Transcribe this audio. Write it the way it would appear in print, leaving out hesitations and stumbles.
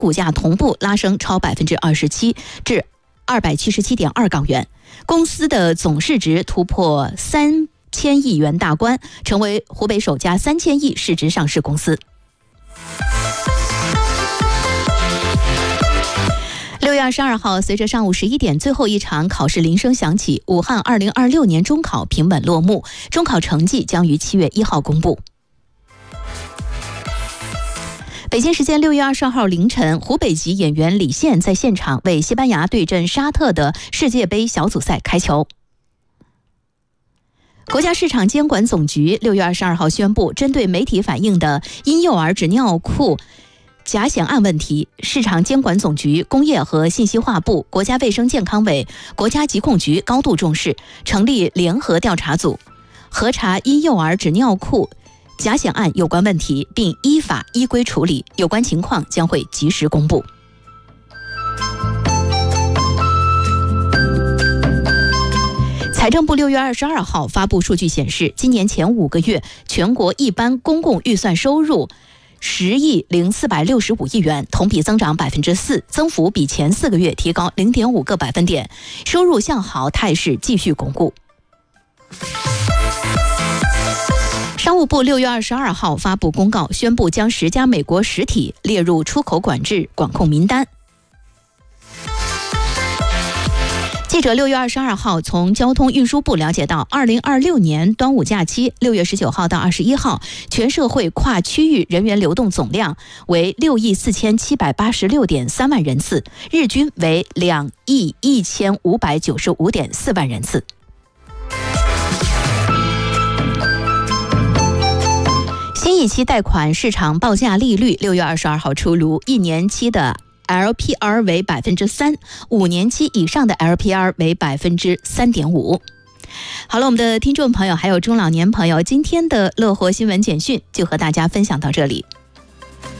股价同步拉升超27%至277.2港元，公司的总市值突破3000亿元大关，成为湖北首家3000亿市值上市公司。6月22号，随着上午11点最后一场考试铃声响起，武汉2026年中考平稳落幕，中考成绩将于7月1号公布。北京时间6月22号凌晨，湖北籍演员李现在现场为西班牙对阵沙特的世界杯小组赛开球。国家市场监管总局6月22号宣布，针对媒体反映的婴幼儿纸尿裤假险案问题，市场监管总局、工业和信息化部、国家卫生健康委、国家疾控局高度重视，成立联合调查组，核查婴幼儿纸尿裤假险案有关问题，并依法依规处理，有关情况将会及时公布。财政部6月22号发布数据显示，今年前5个月全国一般公共预算收入10亿0465亿元，同比增长4%，增幅比前4个月提高0.5个百分点，收入向好态势继续巩固。商务部6月22号发布公告，宣布将10家美国实体列入出口管制管控名单。记者6月22号从交通运输部了解到，2026年端午假期6月19号到21号，全社会跨区域人员流动总量为6亿4786.3万人次，日均为2亿1595.4万人次。新一期贷款市场报价利率6月22号出炉，1年期的LPR 为3%，5年期以上的 LPR 为3.5%。好了，我们的听众朋友还有中老年朋友，今天的乐活新闻简讯就和大家分享到这里。